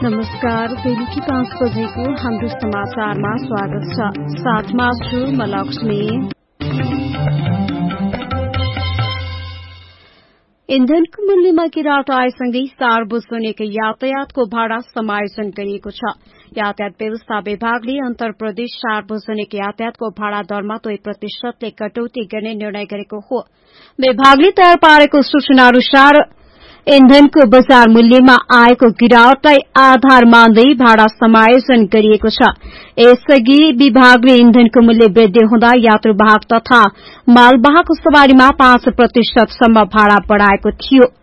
नमस्कार, बेलुकी 5 बजेको हाम्रो समाचारमा स्वागत छ। साथमा छु म लक्ष्मी। इन्धनको मूल्यमा गिरावट आएसँगै सार्वजनिक यातायातको भाडा समायोजन गरिएको छ। यातायात व्यवस्था विभागले अन्तर प्रदेश सार्वजनिक यातायातको भाडा दरमा 2% कटौती गर्ने निर्णय गरेको हो। विभागले तयार पारेको सूचना अनुसार इन्धनको बजार मूल्यमा आएको गिरावटलाई आधार मान्दै भाडा समायोजन गरिएको छ। यसअघि विभागले इन्धनको मूल्य वृद्धि हुँदा यात्रुवाहक तथा मालवाहक सवारीमा 5% सम्म भाडा बढ़ाएको थियो।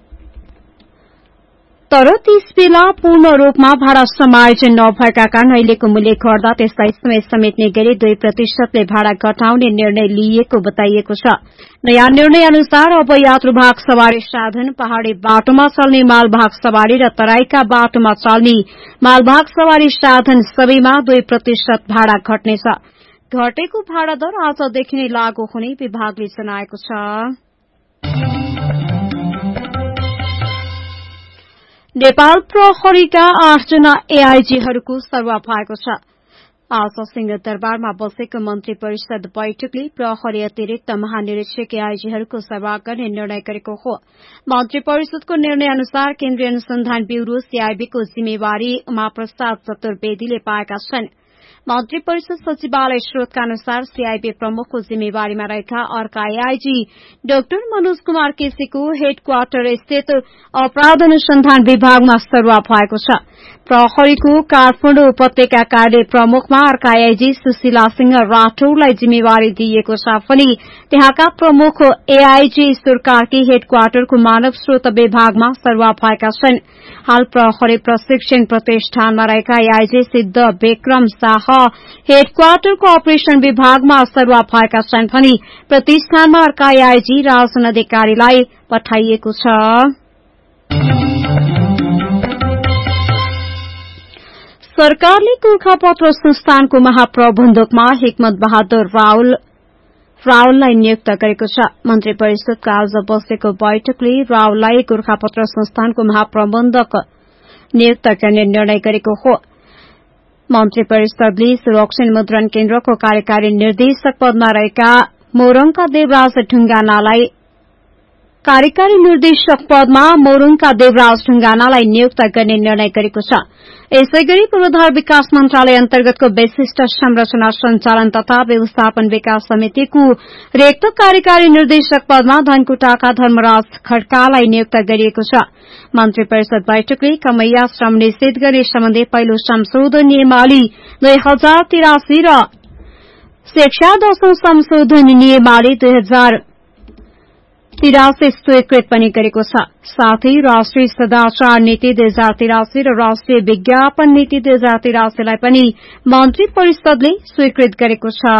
तर त्यस बेला पूर्ण रूपमा भाडा समायोजन नभएका कारण अहिलेको मूल्य घट्दा त्यसलाई समय समेट्ने गरी 2% भाडा घटाउने निर्णय लिएको बताइएको छ। नयाँ निर्णय अनुसार अब यात्रुवाहक सवारी साधन, पहाड़ी बाटोमा चल्ने मालवाहक सवारी र तराईका बाटोमा चल्ने मालवाहक सवारी साधन सबैमा 2% भाडा घट्नेछ। घटेको भाडा दर आजदेखि नै लागू हुने विभागले जनाएको छ। नेपाल प्रहरीका 8 जना एआईजीहरूको सरुवा भएको छ। आज सिंहदरबारमा बसेको मन्त्री परिषद बैठकले प्रहरी अतिरिक्त महानिरीक्षक एआईजीहरूको सरुवा गर्ने निर्णय गरेको हो। मन्त्री परिषदको निर्णय अनुसार केन्द्रीय अनुसन्धान ब्यूरो सीआईबीको जिम्मेवारी उमाप्रसाद चतुर्वेदीले पाएका छन्। मन्त्री परिषद सचिवालय स्रोतका अनुसार सीआईबी प्रमुखको जिम्मेवारीमा रहेका अर्का AIG doctor Manoj Kumar केसीको headquarter स्थित अपराध अनुसन्धान विभागमा सरुवा भएको छ। प्रहरीको काठमाडौँ उपत्यका कार्य प्रमुखमा अर्का एआईजी सुशीला सिंह राठौरलाई जिम्मेवारी दिइएको छ भने त्यहाँका प्रमुख एआईजी ईश्वर कार्की हेडक्वार्टरको मानव स्रोत विभागमा सरुवा भएका छन्। हाल प्रहरी प्रशिक्षण प्रतिष्ठानमा रहेका एआईजी सिद्ध विक्रम शाह हेडक्वार्टरको अपरेशन विभागमा सरुवा भएका छन् भने प्रतिष्ठानमा अर्का एआईजी राजन अधिकारीलाई पठाइएको छ। सरकारले गोरखापत्र संस्थानको महाप्रबन्धकमा हिक्मत बहादुर रावललाई नियुक्त गरेको छ। मन्त्री परिषदको आज बसेको बैठकले रावललाई गोरखापत्र संस्थानको महाप्रबन्धक नियुक्त गर्ने निर्णय गरेको हो। मन्त्री परिषदले सुरक्षण मुद्रण केन्द्रको कार्यकारी निर्देशक पदमा रहेका मोरङका देवराज ढुंगानालाई कार्यकारी निर्देशक पदमा देवराज ढुंगानालाई नियुक्त गर्ने निर्णय गरेको छ। यसैगरी पूर्वाधार विकास मन्त्रालय अन्तर्गतको विशिष्ट संरचना सञ्चालन तथा व्यवस्थापन विकास समितिको रिक्त कार्यकारी निर्देशक पदमा धनकुटाका धर्मराज खड्कालाई नियुक्त गरिएको छ। मन्त्री परिषद बैठकले कमैया श्रम निषेध गर्ने सम्बन्धी पहिलो संशोधन नियमावली 2083 र शिक्षा 10औं संशोधन नियमावली 2083 स्वीकृत पनि गरेको छ। साथै राष्ट्रिय सदाचार नीति 2083 र राष्ट्रिय विज्ञापन नीति 2083 लाई पनि मन्त्री परिषदले स्वीकृत गरेको छ।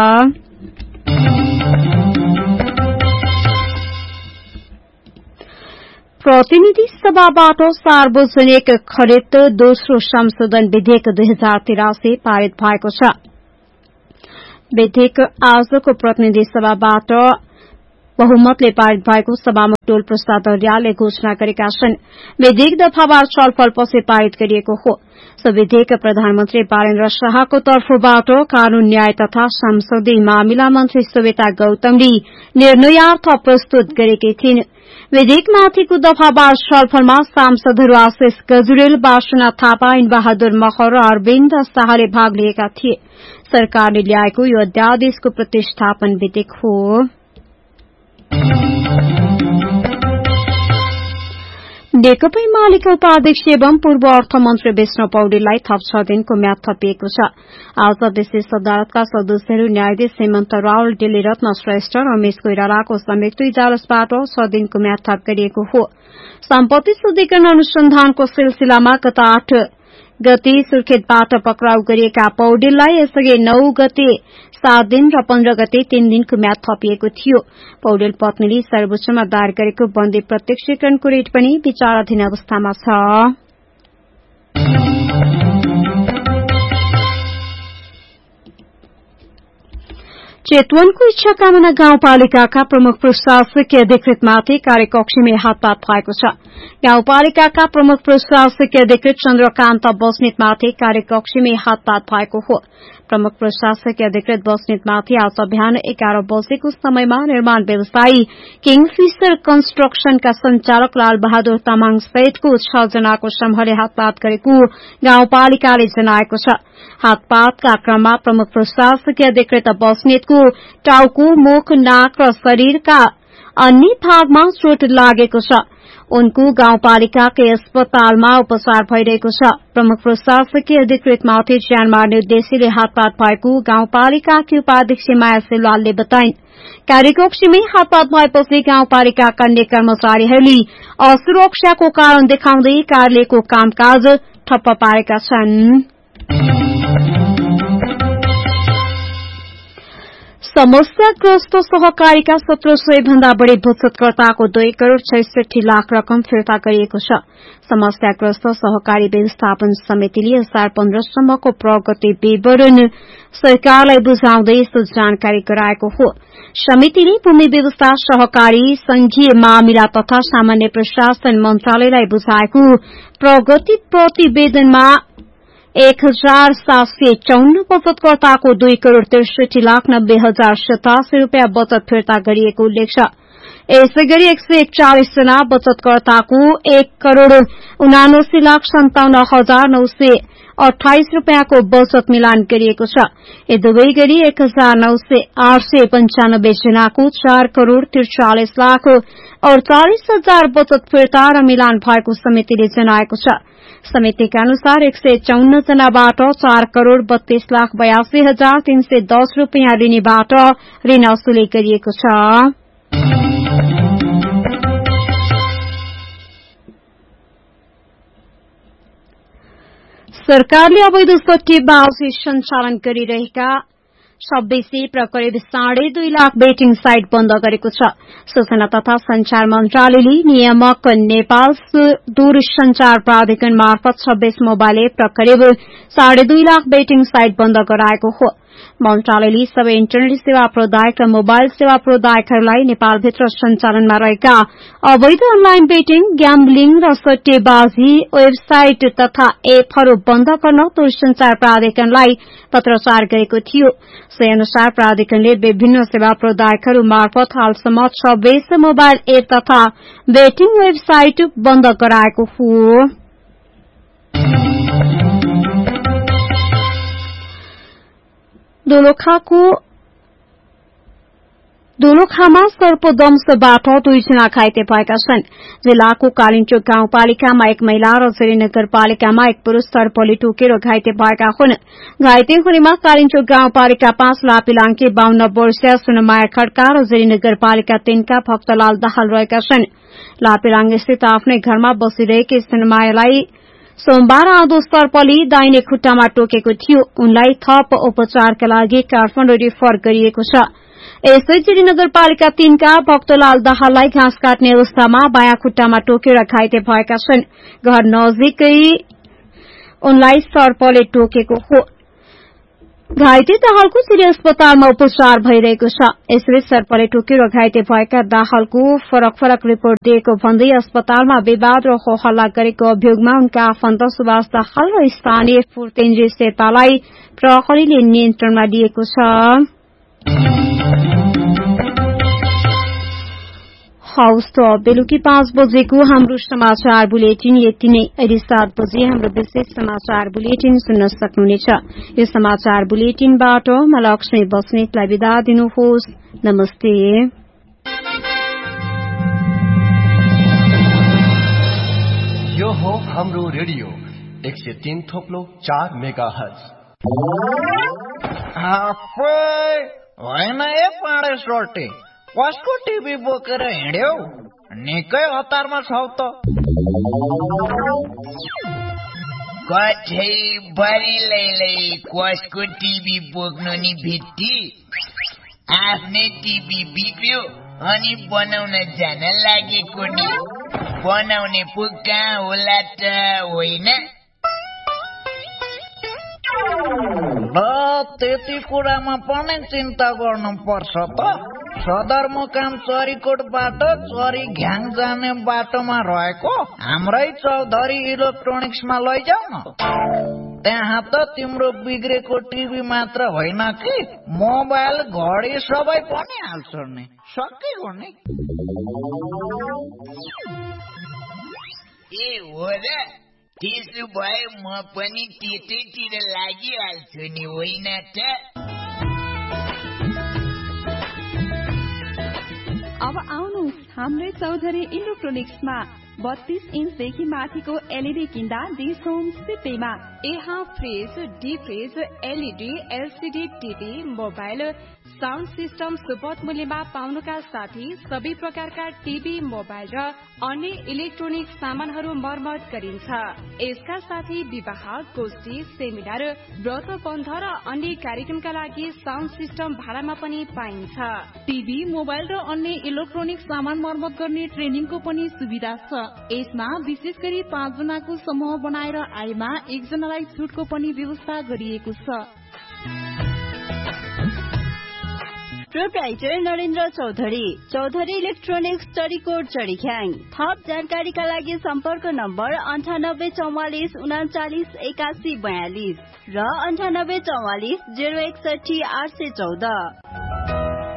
प्रतिनिधि सभाबाट सार्वजनिक खरिद दोस्रो संशोधन विधेयक 2083 पारित भएको छ। विधेयक आजको प्रतिनिधि सभाबाट बहुमतले पारित भएको सभामुख टोल प्रसाद अर्यालले घोषणा गरेका छन्। विधेयक दफावार छलफलपछि पारित गरिएको हो। सो विधेयक प्रधानमन्त्री बालेन्द्र शाहको तर्फबाट कानून न्याय तथा संसदीय मामिला मन्त्री सुवेता गौतमले निर्णयार्थ प्रस्तुत गरेकी थिइन्। विधेयकमाथिको दफावार छलफलमा सांसदहरू आशिष गजुरेल, वासना थापा, इनबहादुर महर र अरविन्द शाहले भाग लिएका थिए। सरकारले ल्याएको यो अध्यादेशको प्रतिष्ठापन विधेयक हो। नेकपा एमालेका उपाध्यक्ष एवं पूर्व अर्थमन्त्री विष्णु पौडेललाई थप 6 दिनको म्याद थपिएको छ। आज विशेष अदालतका सदस्यहरू न्यायाधीश हेमन्त रावल, डिल्ली रत्न श्रेष्ठ, रमेश कोइरालाको संयुक्त इजलासबाट 6 दिनको म्याद थप गरिएको हो। सम्पत्ति शुद्धिकरण अनुसन्धानको सिलसिलामा गत 8 गते सुर्खेतबाट पक्राउ गरिएका पौडेललाई यसअघि 9 गते 7 दिन र 15 गते 3 दिनको म्याद थपिएको थियो। पौडेल पत्नीले सर्वोच्चमा दायर गरेको बन्दी प्रत्यक्षीकरणको रिट पनि विचाराधीन अवस्थामा छ। चितवनको इच्छा कामना गाउँपालिकाका प्रमुख प्रशासकीय अधिकृतमाथि कार्यकक्षीमै हातपात भएको छ। गाउँपालिकाका प्रमुख प्रशासकीय अधिकृत चन्द्रकान्त बस्नेतमाथि कार्यकक्षीमै हातपात भएको हो। प्रमुख प्रशासकीय अधिकृत बस्नेतमाथि आज बिहान 11 बजेको समयमा निर्माण व्यवसायी किङफिशर कन्स्ट्रक्सनका संचालक लाल बहादुर तामाङ सहितको 6 जनाको समूहले हातपात गरेको गाउँपालिकाले जनाएको छ। हातपातका क्रममा प्रमुख प्रशासकीय अधिकृत बस्नेतको टाउको, मुख, नाक र शरीरका अन्य भागमा चोट लागेको छ। उनको गाउँपालिकाकै अस्पतालमा उपचार भइरहेको छ। प्रमुख प्रशासकीय अधिकृतमाथि ज्यान मार्ने उद्देश्यले हातपात भएको गाउँपालिकाकी उपाध्यक्ष माया सिलवालले बताइन्। कार्यकक्षीमै हातपात भएपछि गाउँपालिकाका अन्य कर्मचारीहरूले असुरक्षाको कारण देखाउँदै कार्यालयको कामकाज ठप्प पारेका छन्। समस्याग्रस्त सहकारीका 1700 भन्दा बढ़ी बचतकर्ताको 2 करोड़ 66 लाख रकम फिर्ता गरिएको छ। समस्याग्रस्त सहकारी व्यवस्थापन समितिले असार 15 सम्मको प्रगति विवरण सरकारलाई बुझाउँदै यस्तो जानकारी गराएको हो। समितिले भूमि व्यवस्था, सहकारी, संघीय मामिला तथा सामान्य प्रशासन मन्त्रालयलाई बुझाएको प्रगति प्रतिवेदनमा 1754 बचतकर्ताको 2 करोड़ 63 लाख 90 हजार 87 रूपियाँ बचत फिर्ता गरिएको उल्लेख छ। यसै गरी 141 जना बचतकर्ताको 1 करोड़ 79 लाख 57 हजार 928 रूपियाँको बचत मिलान गरिएको छ। यी दुवै गरी 1895 जनाको 4 करोड़ 43 लाख 48 हजार बचत फिर्ता र मिलान भएको समितिले जनाएको छ। समितिका अनुसार 154 जनाबाट 4 करोड़ 32 लाख 82 हजार 310 रूपियाँ ऋणीबाट ऋण असुली गरिएको छ। सरकारले अवैध सट्टेबाजी सञ्चालन गरिरहेका 26 र करिब 2.5 लाख बेटिङ साइट बन्द गरेको छ। सूचना तथा संचार मन्त्रालयले नियामक नेपाल दूरसंचार प्राधिकरण मार्फत 26 मोबाइल एप र करिब 2.5 लाख बेटिङ साइट बन्द गराएको हो। मन्त्रालयले सबै इन्टरनेट सेवा प्रदायक र मोबाइल सेवा प्रदायकहरूलाई नेपालभित्र सञ्चालनमा रहेका अवैध अनलाइन बेटिङ, ग्याम्बलिङ र सट्टेबाजी वेबसाइट तथा एपहरू बन्द गर्न दूरसंचार प्राधिकरणलाई पत्राचार गरेको थियो। सोही अनुसार प्राधिकरणले विभिन्न सेवा प्रदायकहरू मार्फत हालसम्म 26 मोबाइल एप तथा बेटिङ वेबसाइट बन्द गराएको हो। दोलखामा सर्पदंशबाट 2 जना घाइते भएका छन्। जिल्लाको कालिन्चोक गाउँपालिकामा 1 महिला र जिरी नगरपालिकामा 1 पुरूष सर्पले टोकेर घाइते भएका हुन्। घाइते हुनेमा कालिन्चोक गाउँपालिका 5 लापिलाङ्के 52 वर्षीय सुनमाया खड्का र जिरी नगरपालिका 3 का भक्तलाल दाहाल रहेका छन्। लापिलाङ स्थित आफ्नै घरमा बसिरहेकी सुनमायालाई सोमबार आउँदो सर्पले दाहिने खुट्टामा टोकेको थियो। उनलाई थप उपचारका लागि काठमाडौँ रेफर गरिएको छ। यसै जिरी नगरपालिका 3 का भक्तलाल दाहाललाई घाँस काट्ने अवस्थामा बायाँ खुट्टामा टोकेर घाइते भएका छन्। घर नजिकै उनलाई सर्पले टोकेको हो। घाइते दाहालको जिरी अस्पतालमा उपचार भइरहेको छ। यसैबीच सर्पले टोकेर घाइते भएका दाहालको फरक रिपोर्ट दिएको भन्दै अस्पतालमा विवाद र होहल्ला गरेको अभियोगमा उनका आफन्त सुभाष दाहाल र स्थानीय फुर्तेन्जी शेर्पालाई प्रहरीले नियन्त्रणमा लिएको छ। हौस् त बेलुकी 5 बजेको हाम्रो समाचार बुलेटिन यति नै। अहिले 7 बजे हाम्रो विशेष समाचार बुलेटिन सुन्न सक्नुहुनेछ। यो समाचार बुलेटिनबाट म लक्ष्मी बस्नेतलाई बिदा दिनुहोस्। नमस्ते। यो हो हाम्रो रेडियो 103.4 मेगाहर्ज। होइन ए पाडे सोटे, कसको टिभी बोकेर हिँड्यौ? निकै हतारमा छौ त। कछै बरिलैलै कसको टिभी बोक्नु नि भित्ती। आफ्नै टिभी बिग्रियो अनि बनाउन जान लागेको नि। बनाउने पो कहाँ होला त होइन? ल त्यति कुरामा पनि चिन्ता गर्नुपर्छ त। सदरमुकाम चरीकोटबाट चरी घ्याङ जाने बाटोमा रहेको हाम्रै चौधरी इलेक्ट्रोनिक्समा लैजाऊ न। त्यहाँ त तिम्रो बिग्रेको टिभी मात्र होइन कि मोबाइल घडी सबै पनि हाल्छ नि। सकियो नि। ए हो र, त्यसो भए म पनि त्यतैतिर लागिहाल्छु नि, होइन त? अब आउनुहोस् हाम्रै चौधरी इलेक्ट्रोनिक्समा 32 इन्चदेखि माथिको एलइडी किन्दा दिन्छौं सित्तैमा। यहाँ fridge, deep fridge, LED, LCD TV, mobile, sound system सुपथ मूल्यमा पाउनुका साथै सबै प्रकारका टिभी, मोबाइल र अन्य इलेक्ट्रोनिक सामानहरू मर्मत गरिन्छ। यसका साथै विवाह, गोष्ठी, सेमिनार, व्रत बन्ध र अन्य कार्यक्रमका लागि साउन्ड सिस्टम भाडामा पनि पाइन्छ। टिभी, मोबाइल र अन्य इलेक्ट्रोनिक सामान मर्मत गर्ने ट्रेनिङको पनि सुविधा छ। यसमा विशेष गरी 5 जनाको समूह बनाएर आएमा 1 जनालाई छुटको पनि व्यवस्था गरिएको छ। Proprietor Narendra Chaudhary, Chaudhary electronics, Charikot, चरीख्याङ। थप जानकारीका लागि सम्पर्क नम्बर 9844 39 81 42 र 9844 061 814।